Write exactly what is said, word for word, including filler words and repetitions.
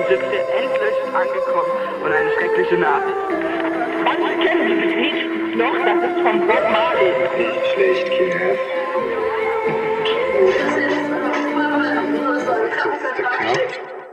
sind wir endlich angekommen und eine schreckliche Nachricht. Manche kennen dieses Lied noch, das ist von Bob Marley. Nicht schlecht, Kiev.